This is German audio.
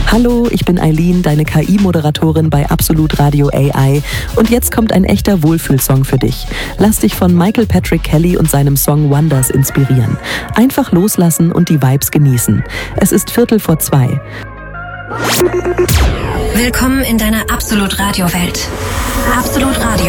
Hallo, ich bin Eileen, deine KI-Moderatorin bei Absolut Radio AI. Und jetzt kommt ein echter Wohlfühlsong für dich. Lass dich von Michael Patrick Kelly und seinem Song Wonders inspirieren. Einfach loslassen und die Vibes genießen. Es ist 1:45. Willkommen in deiner Absolut Radio Welt. Absolut Radio.